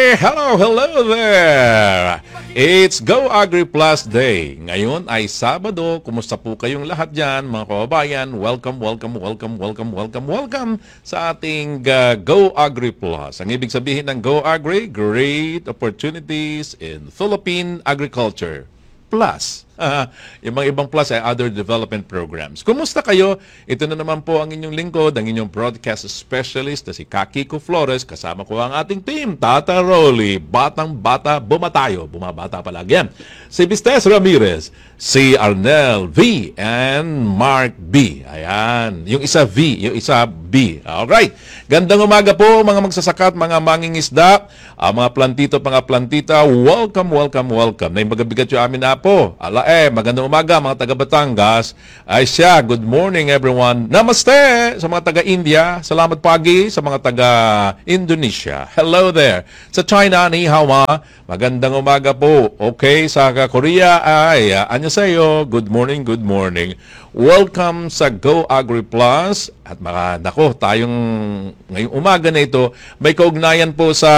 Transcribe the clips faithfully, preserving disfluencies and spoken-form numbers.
Hello, hello there! It's Go Agri Plus Day. Ngayon ay Sabado. Kumusta po kayong lahat dyan, mga kababayan? Welcome, welcome, welcome, welcome, welcome, welcome sa ating uh, Go Agri Plus. Ang ibig sabihin ng Go Agri, great opportunities in Philippine agriculture. Plus, uh, yung mga ibang plus ay other development programs. Kumusta kayo? Ito na naman po ang inyong lingkod, ang inyong broadcast specialist na si Kiko Flores. Kasama ko ang ating team, Tata Rolly, Batang Bata, Bumatayo. Bumabata palagi yan. Si Vistes Ramirez, si Arnel V, and Mark B. Ayan. Yung isa V, yung isa B. Alright. Gandang umaga po mga magsasakat, mga mangingisda, uh, mga plantito, mga plantita. Welcome, welcome, welcome. Na yung magabigat yung amin na po. Ala eh, magandang umaga mga taga Batangas. Ay siya, good morning everyone. Namaste sa mga taga India. Salamat pagi sa mga taga Indonesia. Hello there. Sa China, ni hao ma. Magandang umaga po. Okay, sa Korea ay uh, annyeonghaseyo. Good morning, good morning. Welcome sa Go Agri Plus. At mga nako, tayong ngayong umaga na ito, may kaugnayan po sa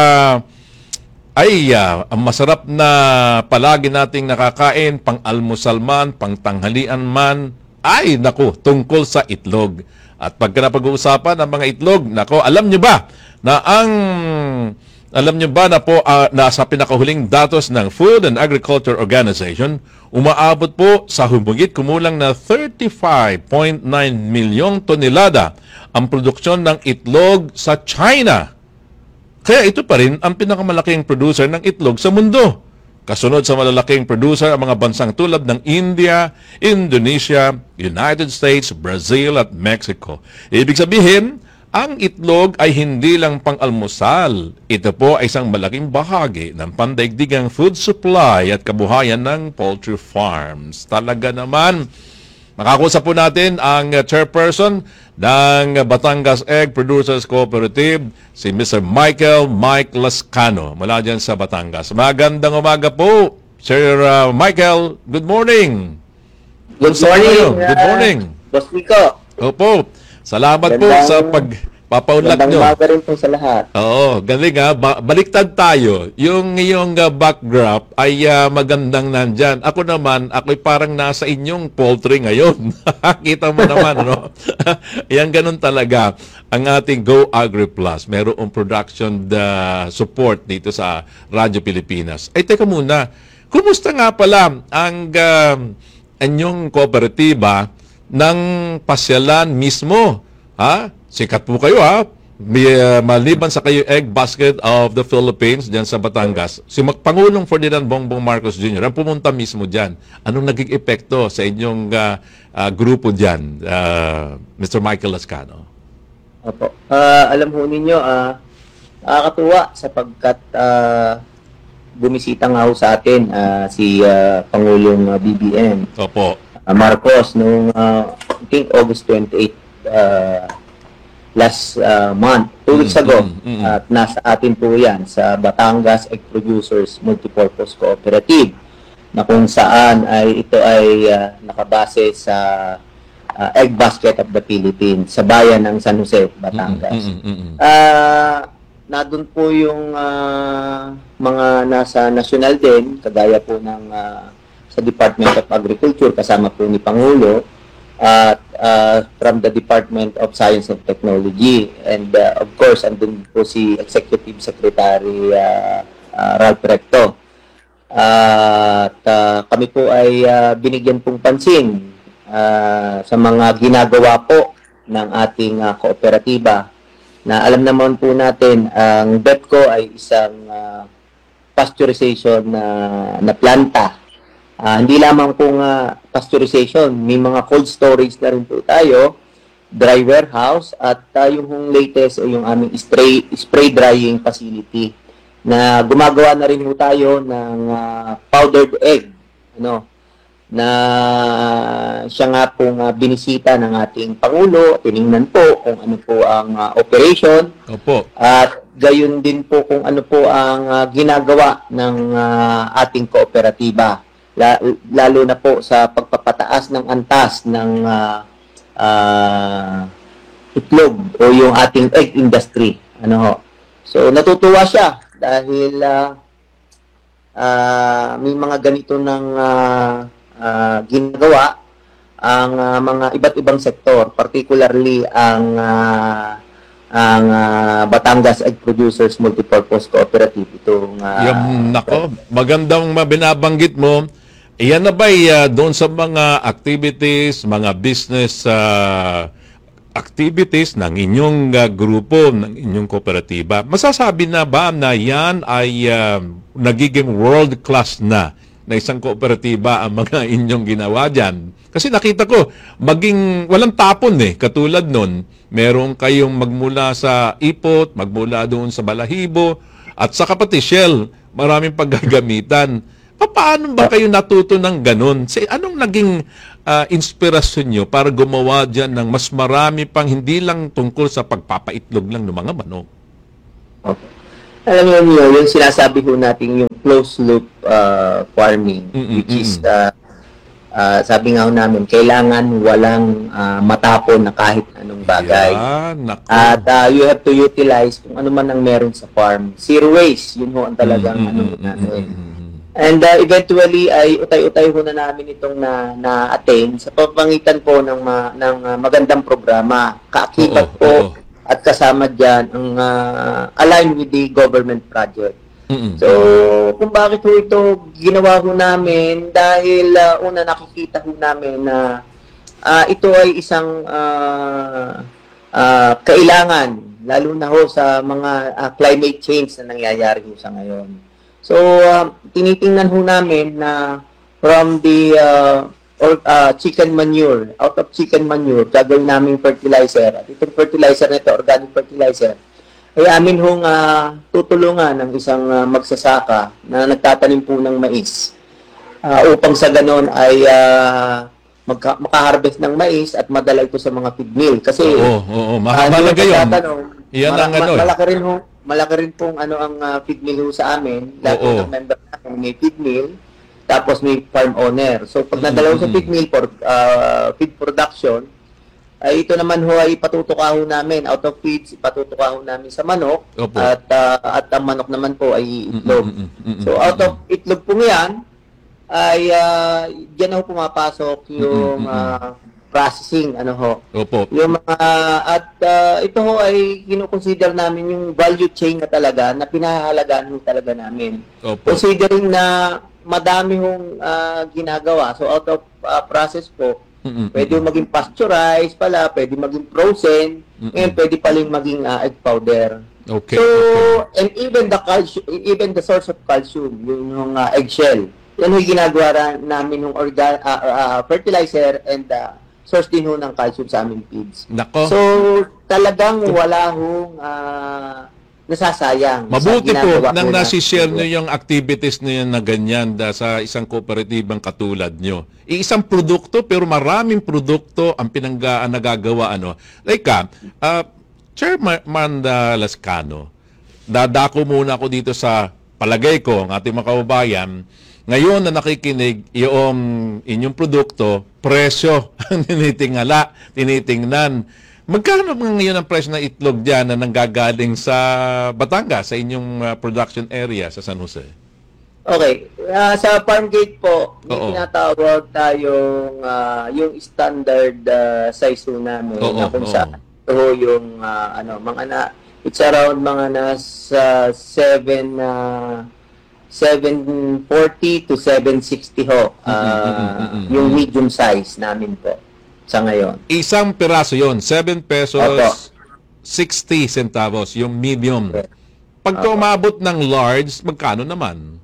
ay, uh, ang masarap na palagi nating nakakain, pang-almusal man, pang-tanghalian man, ay, naku, tungkol sa itlog. At pagka napag-uusapan ng mga itlog, naku, alam nyo ba na ang, alam nyo ba na po, uh, nasa pinakahuling datos ng Food and Agriculture Organization, umaabot po sa humigit kumulang na thirty-five point nine milyong tonelada ang produksyon ng itlog sa China. Kaya ito pa rin ang pinakamalaking producer ng itlog sa mundo. Kasunod sa malalaking producer ang mga bansang tulad ng India, Indonesia, United States, Brazil at Mexico. Ibig sabihin, ang itlog ay hindi lang pang-almusal. Ito po ay isang malaking bahagi ng pandaigdigang food supply at kabuhayan ng poultry farms. Talaga naman, makakusap po natin ang chairperson ng Batangas Egg Producers Cooperative, si Mister Michael Mike Lascano, mula dyan sa Batangas. Magandang umaga po, Sir uh, Michael. Good morning. Good morning. Uh, Good morning. Boss Nico. Opo. Salamat Gandang, po sa pagpapaunlak nyo. Gandang umaga rin po sa lahat. Oo, galing ha. Ba- baliktad tayo. Yung iyong uh, backdrop ay uh, magandang nandyan. Ako naman, ako'y parang nasa inyong poultry ngayon. Kita mo naman, no? Yan, ganun talaga ang ating Go Agri Plus. Merong production the support dito sa Radyo Pilipinas. Ay, teka muna. Kumusta nga pala ang uh, inyong kooperatiba ng pasyalan mismo? Ha? Sikat po kayo, ha? May, uh, maliban sa kayo Egg Basket of the Philippines dyan sa Batangas, si Pangulong Ferdinand Bongbong Marcos Junior ang pumunta mismo dyan. Anong naging epekto sa inyong uh, uh, grupo dyan, uh, Mister Michael Lascano? Opo. Uh, alam ho ninyo, uh, nakakatuwa sapagkat uh, bumisita nga ho sa atin uh, si uh, Pangulong uh, B B M. Opo. Uh, Marcos noong uh, I think August twenty-eighth uh, last uh, month, two weeks ago. Mm, mm, mm. At nasa atin po yan sa Batangas Egg Producers Multipurpose Cooperative, na kung saan ay ito ay uh, nakabase sa uh, Egg Basket of the Philippines sa bayan ng San Jose, Batangas. Mm, mm, mm, mm. Uh, nandun po yung uh, mga nasa national din, kagaya po ng uh, sa Department of Agriculture, kasama po ni Pangulo, at uh, from the Department of Science and Technology. And uh, of course, andun po si Executive Secretary uh, uh, Ralph Recto. Uh, at uh, kami po ay uh, binigyan pong pansin uh, sa mga ginagawa po ng ating uh, kooperatiba, na alam naman po natin, ang B E P C O ay isang uh, pasteurization na, na planta. Uh, hindi lamang pong uh, pasteurization, may mga cold storage na rin po tayo, dry warehouse, at uh, yung latest ay yung aming spray, spray drying facility, na gumagawa na rin po tayo ng uh, powdered egg, ano, na siya nga pong uh, binisita ng ating Pangulo, tiningnan po kung ano po ang uh, operation. Opo. At gayon din po kung ano po ang uh, ginagawa ng uh, ating kooperatiba. Lalo na po sa pagpapataas ng antas ng uh, uh, itlog o yung ating egg industry. Ano ho? So natutuwa siya dahil ah, ah, may mga ganito ng ah, ah, ginagawa ang ah, mga iba't ibang sektor, particularly ang ah, ang ah, Batangas Egg Producers Multipurpose Cooperative. Itong ah, Yung, nako, magandang mabinabanggit mo. Iyan na ba uh, doon sa mga activities, mga business uh, activities ng inyong uh, grupo, ng inyong kooperatiba? Masasabi na ba na yan ay uh, nagiging world-class na na isang kooperatiba ang mga inyong ginawa dyan? Kasi nakita ko, maging walang tapon eh. Katulad nun, meron kayong magmula sa ipot, magmula doon sa balahibo, at sa pati shell, maraming paggagamitan. Paano ba kayo natuto ng ganun? Say, anong naging ah, inspirasyon nyo para gumawa dyan ng mas marami pang hindi lang tungkol sa pagpapaitlog lang ng mga manok? Okay. Alam niyo yung sinasabi ho natin yung closed loop uh, farming, Mm-mm, which is uh, uh, sabi nga ho namin, kailangan walang uh, matapon na kahit anong bagay. Yan, nako. At uh, you have to utilize kung ano man ang meron sa farm. Zero waste, yun ho ang talagang Mm, mm, ano mm, mm, namin. mm, mm. And uh, eventually ay utay-utay ho na namin itong na na-attain sa pamamagitan po ng ma, ng uh, magandang programa. Kaakibat Oo, po oo. at kasama diyan ang uh, align with the government project. Mm-mm. So, kung bakit ho ito ginawa ho namin dahil uh, una nakikita ho namin na uh, ito ay isang uh, uh, kailangan lalo na ho sa mga uh, climate change na nangyayari ho sa ngayon. So, uh, tinitingnan ho namin na from the uh, or, uh, chicken manure, out of chicken manure, gagawin namin fertilizer. At itong fertilizer na ito, organic fertilizer, ay amin hong uh, tutulungan ng isang uh, magsasaka na nagtatanim po ng mais uh, upang sa ganon ay uh, magka- makaharvest ng mais at madala ito sa mga feed mill. Kasi, Oo, oo, uh, mahalaga di ba yun. tatanong, Yan ang mara- ano eh. malaki rin ho, malaki rin pong ano ang uh, feed mill ho sa amin. Lahat Oo. ng member namin may feed mill, tapos may farm owner. So pag nadala ho sa Mm-mm. feed mill for uh, feed production, ay ito naman ho ay patutuka ho namin out of feeds, ipatutuka ho namin sa manok. Opo. At uh, at ang manok naman po ay itlog. Mm-mm, mm-mm, So out of itlog po yan ay uh, diyan ho pumapasok yung Mm-mm, uh, processing ano ho. Opo. Yung mga at uh, ito ho ay kino-consider namin yung value chain na talaga na pinahahalagahan ho talaga namin. Opo. Considering na madami hong ah, ginagawa. So out of ah, process po, Mm-mm, pwede mm-mm. maging pasteurized pala, pwede maging frozen, Mm-mm. and pwede paling maging ah, egg powder. Okay. So, okay. and even the calcium, even the source of calcium, yung, yung uh, eggshell, yan yung ginagawa ra- namin ng organ, ah, ah, fertilizer and uh, source din ho ng calcium sa aming feeds. Nako. So, talagang wala hong ah, nasasayang. sa Mabuti po ginagawa nang po nasishare natin. nyo yung activities na yan na ganyan da, sa isang kooperatibang katulad nyo. Iisang produkto pero maraming produkto ang pinanggaan nagagawa. Ano. Like ka, uh, Chairman uh, Lascano, dadako muna ako dito sa palagay ko, ang ating mga kababayan, ngayon na nakikinig, yung inyong produkto, presyo ang tinitingala, tinitingnan. Magkano mga ngayon ang presyo ng itlog dyan na nanggagaling sa Batangas, sa inyong uh, production area sa San Jose? Okay. Ah, sa farm gate po, may Oo. tinatawag tayong ah, yung standard ah, size po namin Oo, na kung oo. saan ito ho yung ah, ano, mga na, it's around mga nasa seven uh, seven forty to seven sixty ho. Ah, Mm, mm, mm, mm, mm. yung medium size namin po sa ngayon. Isang piraso yon, seven pesos, Opo. sixty centavos, yung medium. Pagka Opo. umabot ng large, magkano naman?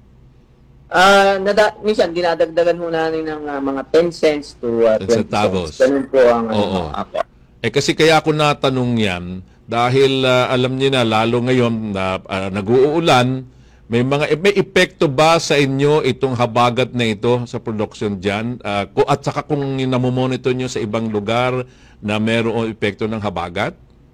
Ah, nada minsan dinadagdagan ho namin ng ah, mga ten cents to uh, ten twenty centavos. cents. Ganun po ang ano, Oo. apo. Eh kasi kaya ako natanong yan, dahil ah, alam niyo na, lalo ngayon na ah, nag-uulan, may mga may epekto ba sa inyo itong habagat na ito sa production dyan? Ah, ku- at saka kung namomonitor nyo sa ibang lugar na mayroong epekto ng habagat?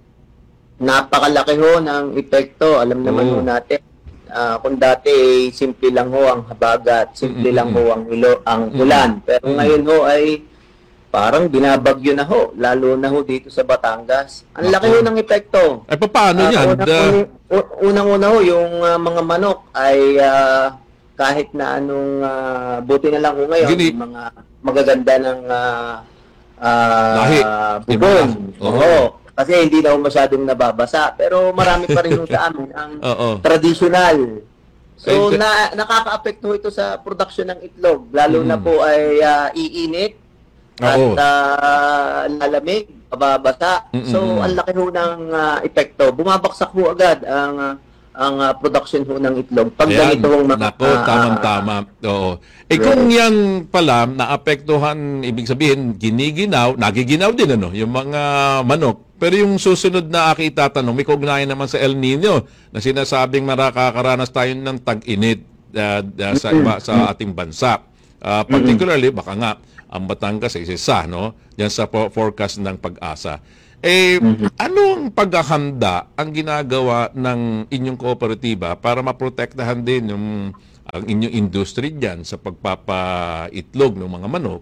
Napakalaki ho ng epekto. Alam naman Oo. ho natin. Ah, kung dati eh, simple lang ho ang habagat, simple Mm-mm. lang ho ang ilo, ang Mm-mm. ulan. Pero Mm-mm. ngayon ho ay parang binabagyo na ho, lalo na ho dito sa Batangas. Ang laki Nako. ho ng epekto. Eh paano Ah, yan? unang, Da- unang, u- unang-una ho, yung ah, mga manok ay ah, kahit na anong ah, buti na lang ho ngayon, Gini- yung mga magaganda ng ah, Lahi. ah, Yung mga, bubon. oo. Oo. Kasi hindi na ho masyadong nababasa. Pero marami pa rin ho sa amin ang Oo. traditional. So, Ay, na, nakaka-apekto ito sa production ng itlog. Lalo na Mm. po ay ah, iinit at Oo. ah, lalamig, mababasa. Mm, So, mm. ang laki ho ng ah, epekto. Bumabaksak ho agad ang ah, ang ah, production ho ng itlog. Pag Ayan, ganito hong mga... nako, ah, tamang-tama. Oo. Eh Right. kung yan pala, naapektuhan, ibig sabihin, giniginaw, nagiginaw din ano, yung mga manok. Pero yung susunod na aki itatanong, may kaugnayan naman sa El Nino na sinasabing marakakaranas tayo ng tag-init ah, ah, sa iba sa ating bansa. Ah, particularly, baka nga, ang Batangas ay isa, no? Yan sa po- forecast ng pag-asa. Eh, anong paghahanda ang ginagawa ng inyong kooperatiba para maprotektahan din yung ang inyong industry diyan sa pagpapaitlog ng mga manok?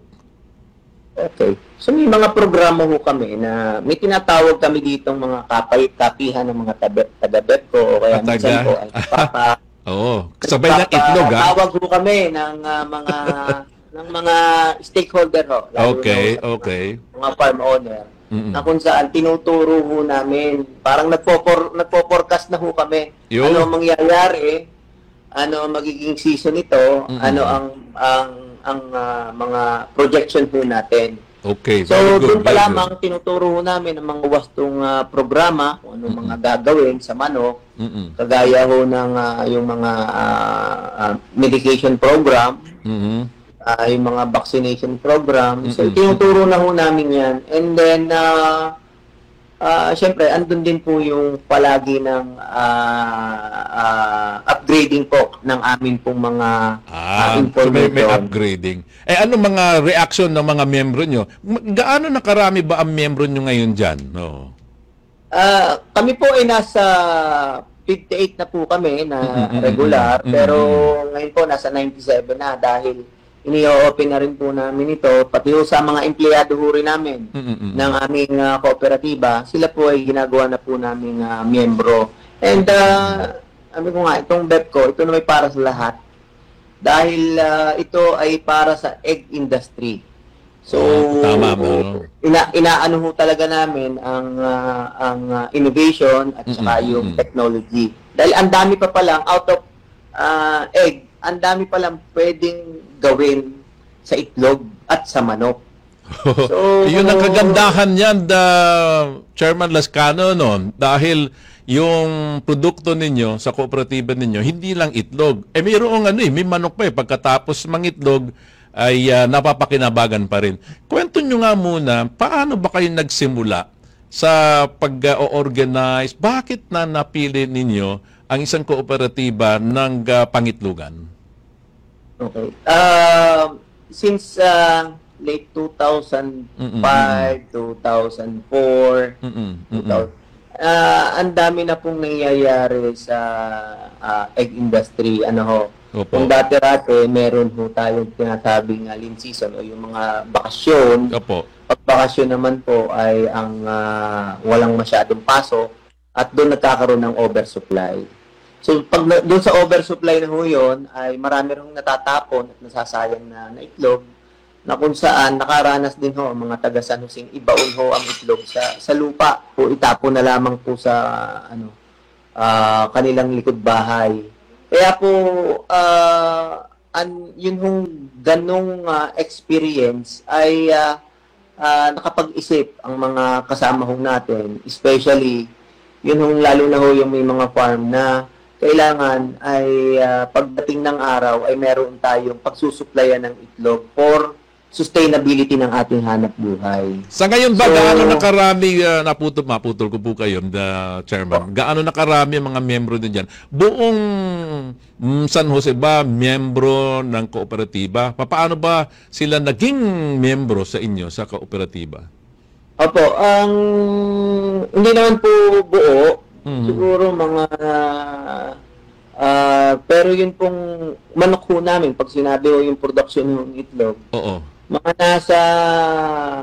Okay. So may mga programa ho kami na may tinatawag kami ditong mga kapay, kapihan ng mga taga, taga-BEPCO o kaya At minsan taga- po ay papa, Oo, sabay ng itlog, ha? tawag ho kami ng ah, mga ng mga stakeholder ho. lalo Okay, na ho sa okay. mga farm owner. Mm-mm. Na kung saan tinuturo ho namin, parang nagpo-for, nagpo-forecast na ho kami. Yun. Ano ang mangyayari, ano ang magiging season nito, Mm-mm. ano ang ang ang ah, mga projection ho natin. Okay, So, very good. doon pa very lamang tinuturo ho namin ang mga wastong ah, programa, kung ano mga gagawin sa manok, good. Mm-mm. kagaya ho ng ah, yung mga ah, ah, medication program, Mhm. ah, yung mga vaccination program. So, Mm-mm. tinuturo na ho namin yan. And then, uh, uh, syempre, andun din po yung palagi ng ah, ah, upgrading po ng amin pong mga Ah, ah, so may, may information. upgrading. Eh ano mga reaction ng mga miyembro nyo? Ma- Gaano na karami ba ang miyembro nyo ngayon dyan? No. Ah, kami po ay nasa fifty-eight na po kami na Mm-mm, regular, mm-mm, pero mm-mm. ngayon po nasa ninety-seven na dahil ini-open na rin po namin ito, pati ho sa mga empleyado ho rin namin Mm-mm. ng aming ah, kooperatiba, sila po ay ginagawa na po naming ah, miyembro. And uh, sabi ko nga, itong BEPCO, ito na may para sa lahat. Dahil ah, ito ay para sa egg industry. So, Ah, tama mo. ina inaano ho talaga namin ang ah, ang ah, innovation at saka Mm-mm, yung mm-mm. technology. Dahil ang dami pa palang out of ah, egg, ang dami palang pwedeng gawin sa itlog at sa manok. So, Yun ang kagandahan niyan, the Chairman Lascano, no? Dahil yung produkto ninyo sa kooperatiba ninyo, hindi lang itlog. Eh, mayroong ano eh, may manok pa eh. Pagkatapos mangitlog, ay ah, napapakinabagan pa rin. Kwento nyo nga muna, paano ba kayo nagsimula sa pag-organize? Bakit na napili ninyo ang isang kooperatiba ng ah, pangitlugan? Okay. Uh, since uh, late two thousand five, two thousand four, Mm-mm, two mm-mm. thousand, ah, ang dami na pong nangyayari sa ah, egg industry. Ano ho? Opo. Kung dati-dati, meron ho tayong tinasabing uh, lean season o yung mga bakasyon. Opo. Pag bakasyon naman po ay ang ah, walang masyadong pasok at doon nagkakaroon ng oversupply. So, pag na, doon sa oversupply na ho yun, ay marami rin natatapon at nasasayang na, na itlog na kung saan nakaranas din ho ang mga taga San Jose ibaon ho ang itlog sa sa lupa o itapon na lamang po sa ano ah, kanilang likod bahay. Kaya po ah, an, yun hong ganong ah, experience ay ah, ah, nakapag-isip ang mga kasama ho natin, especially yun hong lalo na ho yung may mga farm na kailangan ay ah, pagdating ng araw ay meron tayong pagsusuplayan ng itlog for sustainability ng ating hanap buhay. Sa ngayon ba, So- gaano na karami, uh, naputol, maputol ko po kayo, the chairman, gaano na karami ang mga miyembro din dyan? Buong mm, San Jose ba, miyembro ng kooperatiba? Paano ba sila naging miyembro sa inyo, sa kooperatiba? Opo, ang hindi naman po buo, Mhm. siguro mga ah, pero yun pong manok ho namin, pag sinabi ho yung production ng itlog, Oo. mga nasa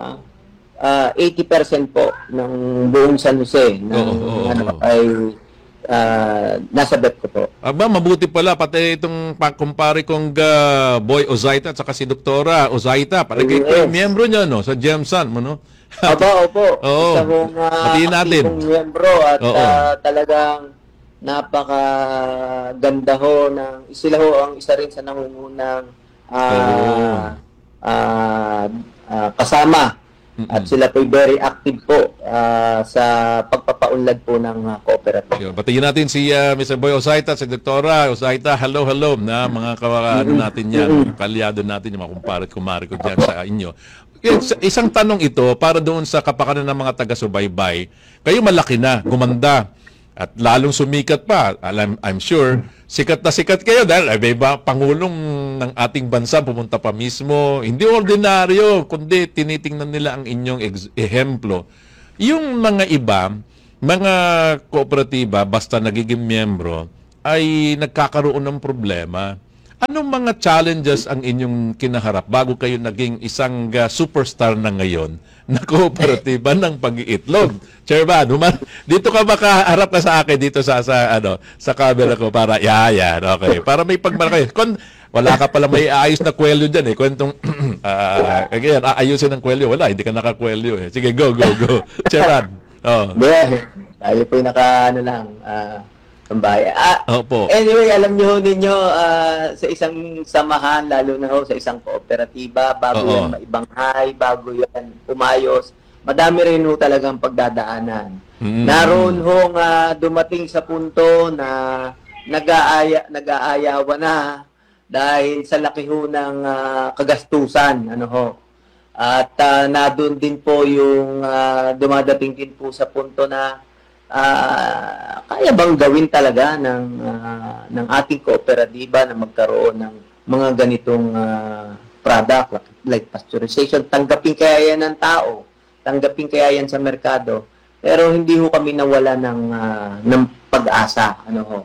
ah, eighty percent po ng buong San Jose ng Oo, oo, ano oo. ay ah, nasa bet ko po. Aba, mabuti pala pati itong pagkumpare kong ah, Boy Ozaita at saka si Doktora Ozaita. Palagay ko yung Yes. miyembro niya, no? Sa Gemsan mo, no? Opo, opo. Oo. Isa kong uh, Batiin natin. aktibong miyembro at Oo. ah, talagang napakaganda ho ng sila ho ang isa rin sa nangungunang ah, ah, ah, kasama. At sila po very active po ah, sa pagpapaunlad po ng ah, cooperative. Yun, batiin natin si ah, mister Boy Ozaita, si Doktora Ozaita. Hello, hello na mga kaano natin yan, kalyado natin, yung mga kumpare at kumare ko dyan sa inyo. Is- Isang tanong ito para doon sa kapakanan ng mga taga-subaybay. Kayo malaki na, gumanda, at lalong sumikat pa. Alam, I'm sure, sikat na sikat kayo dahil ay, may ba, Pangulong ng ating bansa pumunta pa mismo. Hindi ordinaryo, kundi tinitingnan nila ang inyong ex- ehemplo. Yung mga iba, mga kooperatiba, basta nagiging miyembro, ay nagkakaroon ng problema. Anong mga challenges ang inyong kinaharap bago kayo naging isang uh, superstar na ngayon na kooperatiba ng pag-iitlog? Chairman, human, dito ka makaharap ka sa akin dito sa sa ano sa camera ko para yeah, yan, okay. Para may pagmalaki. Kon wala ka pala may aayos na kwelyo diyan eh. Kwentong uh, again, aayusin ng kwelyo, wala, hindi ka nakakwelyo eh. Sige, go, go, go. Chairman. Oh. Hindi, tayo po yung naka ano lang, ah, tambay. Ah, Opo. anyway, alam niyo ho ninyo, ah, sa isang samahan, lalo na ho sa isang kooperatiba, bago Oo. yan maibanghay, bago yan umayos, madami rin ho talagang pagdadaanan. Mm. Naroon ho nga dumating sa punto na nag-aaya, nag-aayawa na dahil sa laki ho ng ah, kagastusan, ano ho. At uh, nadun din po yung ah, dumadating din po sa punto na ah, kaya bang gawin talaga ng ah, ng ating kooperatiba na magkaroon ng mga ganitong ah, product like, like pasteurization, tanggapin kaya yan ng tao, tanggapin kaya yan sa merkado. Pero hindi ho kami nawala ng ah, ng pag-asa, ano ho.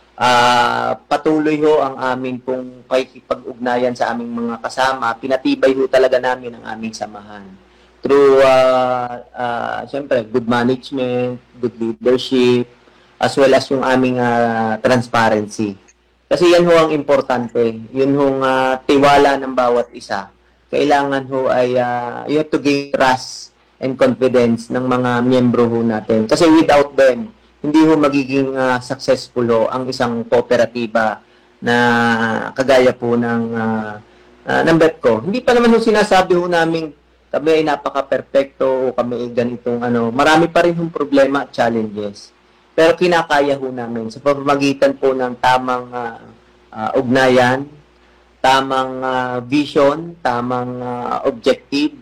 Ah, patuloy ho ang aming pong pakikipag-ugnayan sa aming mga kasama. Pinatibay ho talaga namin ang aming samahan through uh, uh, siyempre good management, good leadership, as well as yung aming uh, transparency. Kasi yan ho ang importante, yun ho uh, tiwala ng bawat isa. Kailangan ho ay uh, you have to gain trust and confidence ng mga miyembro ho natin. Kasi without them, hindi ho magiging uh, successful ho ang isang kooperatiba na kagaya po ng uh, uh, ng Betco. Hindi pa naman ho sinasabi ho namin kami ay napaka-perfecto o kami ay ganitong ano. Marami pa rin yung problema at challenges. Pero kinakaya ho namin sa pamamagitan po ng tamang uh, uh, ugnayan, tamang uh, vision, tamang uh, objective.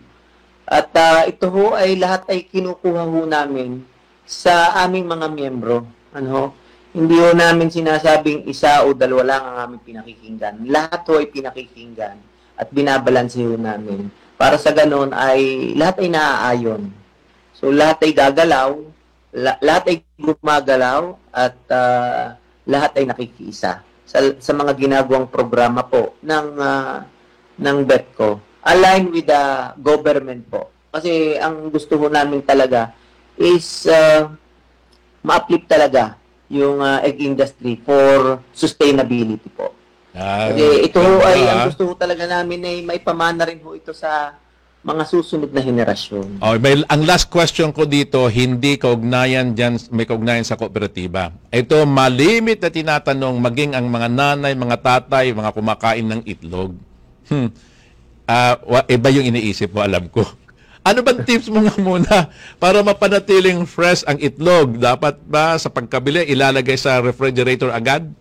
At uh, ito ho ay lahat ay kinukuha ho namin sa aming mga miyembro. Ano ho? Hindi ho namin sinasabing isa o dalawa lang ang aming pinakikinggan. Lahat ho ay pinakikinggan at binabalanse ho namin. Para sa ganon ay lahat ay naaayon. So lahat ay gagalaw, la- lahat ay gumagalaw at uh, lahat ay nakikiisa sa, sa mga ginagawang programa po ng uh, ng Betco. Align with the government po. Kasi ang gusto ho namin talaga is uh, ma-uplift talaga yung uh, egg industry for sustainability po. Ah, Kasi ito ho ay, ah. ang gusto ho talaga namin ay maipamana rin ho ito sa mga susunod na henerasyon. Okay, may, ang last question ko dito, hindi kaugnayan dyan, may kaugnayan sa kooperatiba. Ito, malimit na tinatanong, maging ang mga nanay, mga tatay, mga kumakain ng itlog. Hmm. Ah, wa- iba yung iniisip mo, alam ko. Ano bang tips mo nga muna para mapanatiling fresh ang itlog? Dapat ba sa pagkabili, ilalagay sa refrigerator agad?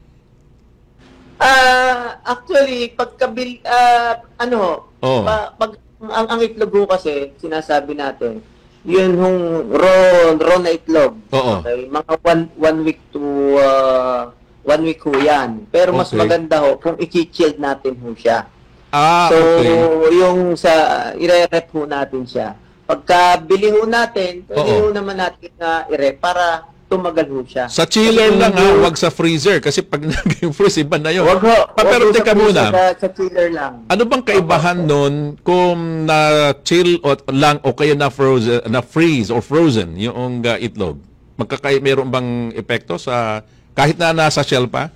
Ah, actually, pagkabil, ah, ano, Oo. pa- pag, ang, ang itlog ho kasi, sinasabi natin, yun hong raw, raw na itlog. Oo. Okay, mga one, one week to uh, one week ho yan. Pero mas Okay. maganda ho kung i-chilled natin ho siya. Ah, So, okay. yung sa, i-rep ho natin siya. Pagka bili ho natin, pwede Oo. ho naman natin na i-rep para tumagal ho siya. Sa chiller Kasi lang ha, yung- wag sa freezer. Kasi pag nag-freeze, iba na yun. Wag ho. Pa- wag Pero ho sa teka freezer, muna, Sa, sa chiller lang. ano bang kaibahan nun kung na-chill o lang o kaya na-frozen, na-freeze or frozen yung uh, itlog? Magkakay meron bang epekto sa kahit na nasa shell pa?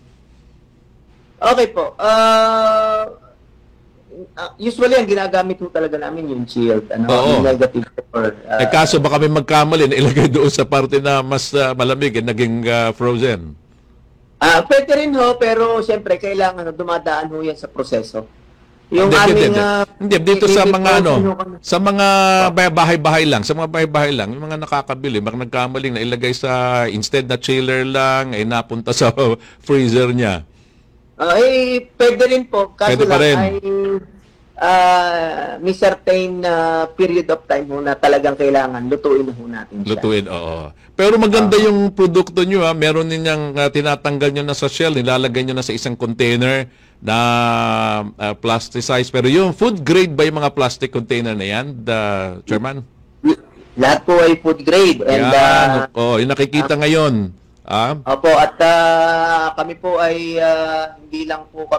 Okay po. Uh, uh, usually, ang ginagamit po talaga namin yung chilled. Ano, Oo. yung negative or... Uh, Eh kaso baka may magkamali na ilagay doon sa parte na mas ah, malamig eh, naging ah, frozen. ah, pwede rin ho, pero siyempre, kailangan no, dumadaan ho yan sa proseso. Yung Hindi, hindi, aming... hindi. ah, Hindi, dito sa mga i-frozen ano, ho kami. sa mga bahay-bahay lang, sa mga bahay-bahay lang, yung mga nakakabili, baka nagkamaling na ilagay sa, instead na chiller lang, ay napunta sa freezer niya. Ah, eh, pwede rin po. Kaso Pwede pa lang rin. ay ah, may certain na period of time ho na talagang kailangan lutuin na ho natin siya. Lutuin, oo. Pero maganda yung produkto nyo, ha. Meron ninyang uh, tinatanggal nyo na sa shell, nilalagay nyo na sa isang container na uh, plasticized. Pero yung food grade ba yung mga plastic container na yan, the, Chairman? Lahat po ay food grade. And, Yan. ah, Oo, yung nakikita ngayon. Ah, opo, at ah, kami po ay ah, hindi lang po kami